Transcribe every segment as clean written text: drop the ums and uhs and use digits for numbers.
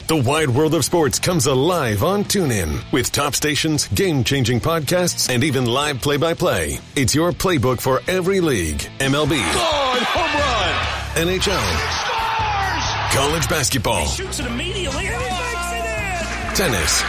The wide world of sports comes alive on TuneIn with top stations, game-changing podcasts, and even live play-by-play. It's your playbook for every league. MLB. Home run. NHL. Scores! College basketball. He shoots it immediately and he makes it in! Tennis.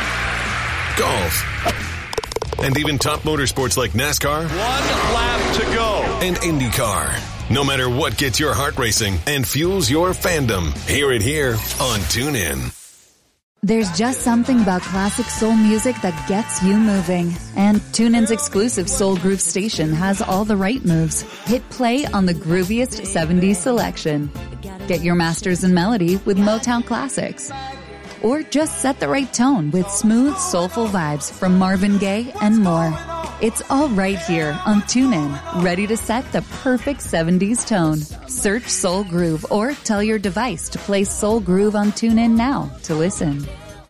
Golf. And even top motorsports like NASCAR. One lap to go. And IndyCar. No matter what gets your heart racing and fuels your fandom, hear it here on TuneIn. There's just something about classic soul music that gets you moving. And TuneIn's exclusive Soul Groove station has all the right moves. Hit play on the grooviest 70s selection. Get your masters in melody with Motown classics. Or just set the right tone with smooth, soulful vibes from Marvin Gaye and more. It's all right here on TuneIn, ready to set the perfect 70s tone. Search Soul Groove or tell your device to play Soul Groove on TuneIn now to listen.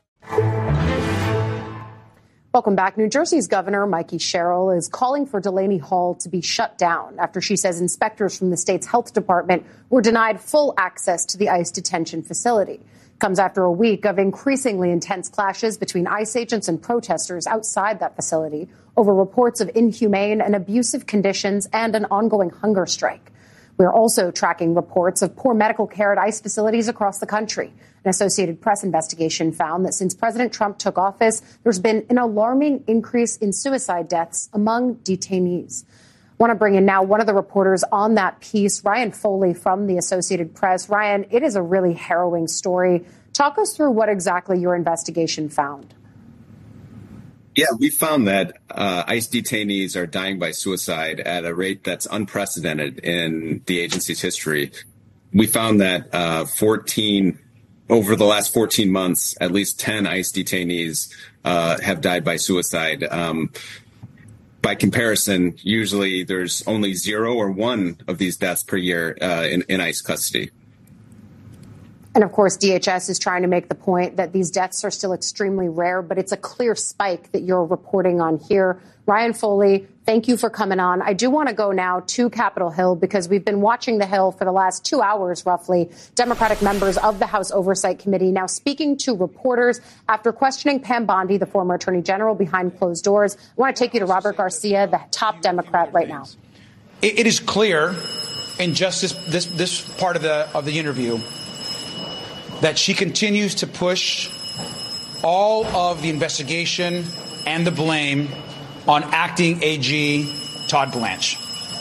Welcome back. New Jersey's Governor Mikey Sherrill is calling for Delaney Hall to be shut down after she says inspectors from the state's health department were denied full access to the ICE detention facility. Comes after a week of increasingly intense clashes between ICE agents and protesters outside that facility over reports of inhumane and abusive conditions and an ongoing hunger strike. We're also tracking reports of poor medical care at ICE facilities across the country. An Associated Press investigation found that since President Trump took office, there's been an alarming increase in suicide deaths among detainees. I want to bring in now one of the reporters on that piece, Ryan Foley from the Associated Press. Ryan, it is a really harrowing story. Talk us through what exactly your investigation found. Yeah, we found that ICE detainees are dying by suicide at a rate that's unprecedented in the agency's history. We found that over the last 14 months, at least 10 ICE detainees have died by suicide. By comparison, usually there's only 0 or 1 of these deaths per year in ICE custody. And of course, DHS is trying to make the point that these deaths are still extremely rare, but it's a clear spike that you're reporting on here. Ryan Foley, thank you for coming on. I do want to go now to Capitol Hill because we've been watching the Hill for the last 2 hours, roughly. Democratic members of the House Oversight Committee now speaking to reporters after questioning Pam Bondi, the former attorney general, behind closed doors. I want to take you to Robert Garcia, the top Democrat right now. It is clear in just this part of the interview that she continues to push all of the investigation and the blame on acting AG Todd Blanche.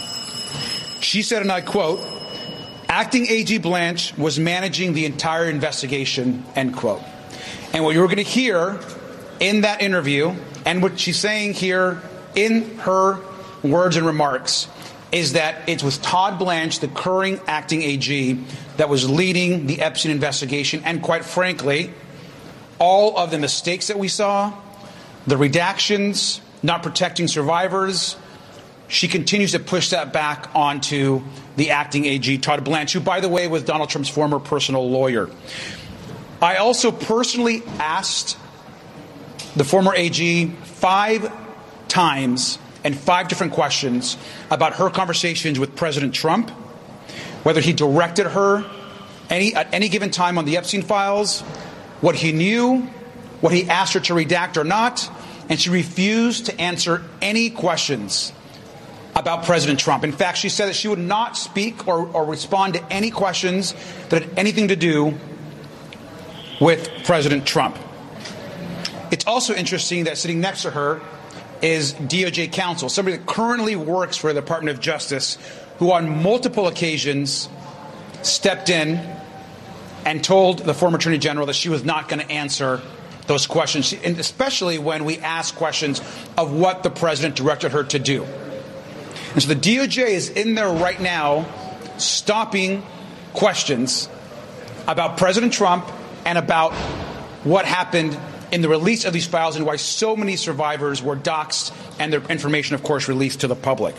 She said, and I quote, "Acting AG Blanche was managing the entire investigation," end quote. And what you're going to hear in that interview and what she's saying here in her words and remarks is that it was Todd Blanche, the current acting AG, that was leading the Epstein investigation. And quite frankly, all of the mistakes that we saw, the redactions, not protecting survivors, she continues to push that back onto the acting AG, Todd Blanche, who, by the way, was Donald Trump's former personal lawyer. I also personally asked the former AG 5 times and 5 different questions about her conversations with President Trump, whether he directed her at any given time on the Epstein files, what he knew, what he asked her to redact or not, and she refused to answer any questions about President Trump. In fact, she said that she would not speak or respond to any questions that had anything to do with President Trump. It's also interesting that sitting next to her is DOJ counsel, somebody that currently works for the Department of Justice, who on multiple occasions stepped in and told the former Attorney General that she was not going to answer those questions, and especially when we ask questions of what the president directed her to do. And so the DOJ is in there right now stopping questions about President Trump and about what happened in the release of these files and why so many survivors were doxxed and their information, of course, released to the public.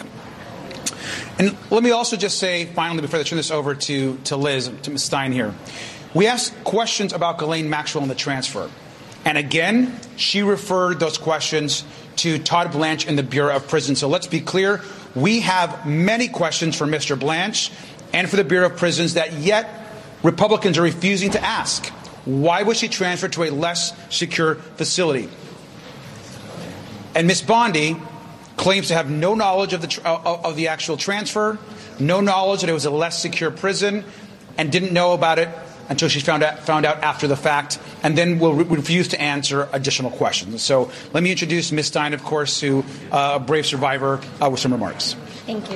And let me also just say, finally, before I turn this over to Liz, to Ms. Stein here, we asked questions about Ghislaine Maxwell and the transfer. And again, she referred those questions to Todd Blanche in the Bureau of Prisons. So let's be clear. We have many questions for Mr. Blanche and for the Bureau of Prisons that yet Republicans are refusing to ask. Why was she transferred to a less secure facility? And Ms. Bondi claims to have no knowledge of the actual transfer, no knowledge that it was a less secure prison, and didn't know about it until she found out after the fact, and then will refuse to answer additional questions. So let me introduce Ms. Stein, of course, who a brave survivor, with some remarks. Thank you.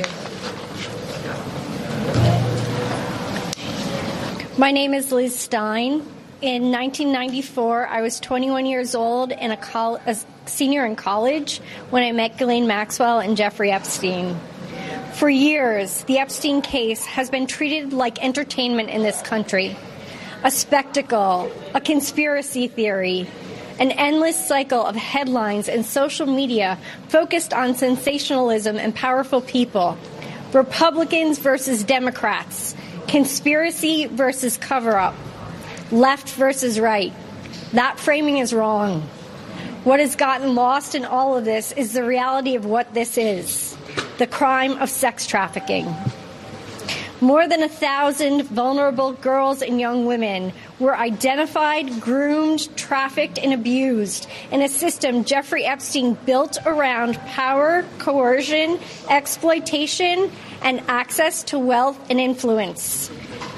My name is Liz Stein. In 1994, I was 21 years old and a senior in college when I met Ghislaine Maxwell and Jeffrey Epstein. For years, the Epstein case has been treated like entertainment in this country, a spectacle, a conspiracy theory, an endless cycle of headlines and social media focused on sensationalism and powerful people, Republicans versus Democrats, conspiracy versus cover-up, left versus right. That framing is wrong. What has gotten lost in all of this is the reality of what this is, the crime of sex trafficking. More than 1,000 vulnerable girls and young women were identified, groomed, trafficked, and abused in a system Jeffrey Epstein built around power, coercion, exploitation, and access to wealth and influence.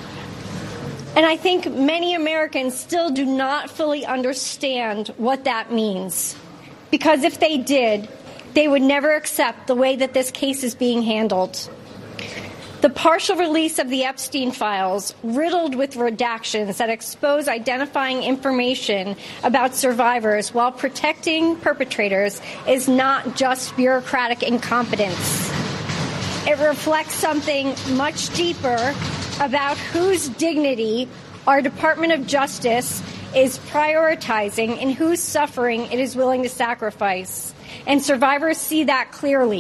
And I think many Americans still do not fully understand what that means. Because if they did, they would never accept the way that this case is being handled. The partial release of the Epstein files, riddled with redactions that expose identifying information about survivors while protecting perpetrators, is not just bureaucratic incompetence. It reflects something much deeper about whose dignity our Department of Justice is prioritizing and whose suffering it is willing to sacrifice. And survivors see that clearly.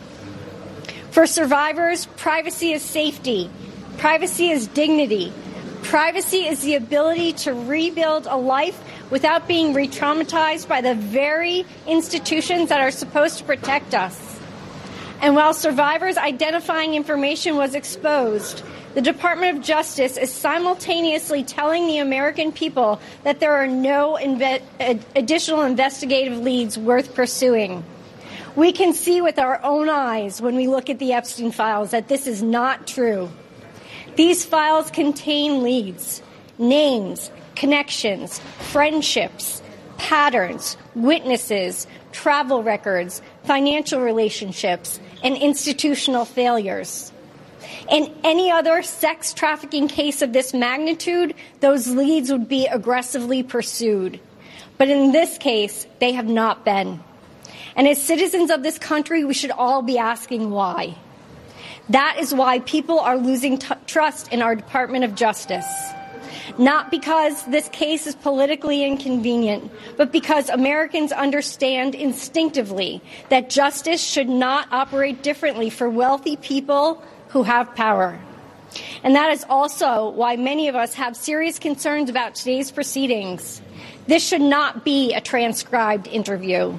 For survivors, privacy is safety. Privacy is dignity. Privacy is the ability to rebuild a life without being re-traumatized by the very institutions that are supposed to protect us. And while survivors' identifying information was exposed, the Department of Justice is simultaneously telling the American people that there are no additional investigative leads worth pursuing. We can see with our own eyes when we look at the Epstein files that this is not true. These files contain leads, names, connections, friendships, patterns, witnesses, travel records, financial relationships, and institutional failures. In any other sex trafficking case of this magnitude, those leads would be aggressively pursued. But in this case, they have not been. And as citizens of this country, we should all be asking why. That is why people are losing trust in our Department of Justice. Not because this case is politically inconvenient, but because Americans understand instinctively that justice should not operate differently for wealthy people who have power. And that is also why many of us have serious concerns about today's proceedings. This should not be a transcribed interview.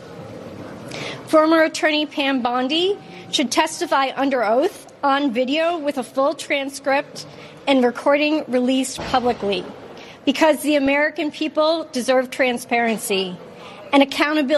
Former attorney Pam Bondi should testify under oath on video with a full transcript and recording released publicly, because the American people deserve transparency and accountability.